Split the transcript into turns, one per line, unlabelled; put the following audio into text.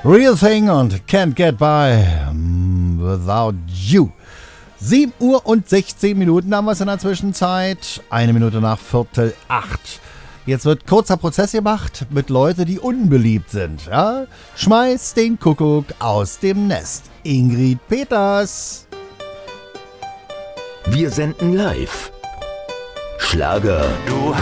Real Thing und Can't Get By Without You. 7 Uhr und 16 Minuten haben wir es in der Zwischenzeit. 1 Minute nach 7:45. Jetzt wird kurzer Prozess gemacht mit Leuten, die unbeliebt sind. Ja? Schmeiß den Kuckuck aus dem Nest. Ingrid Peters.
Wir senden live. Schlager.
Du